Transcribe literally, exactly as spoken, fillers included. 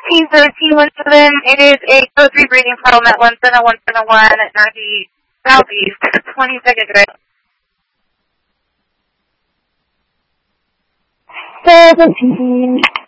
Team thirteen one seven, it is a code three breeding problem at one seven one seven one at northeast, southeast, twenty-second Drive. Seventeen.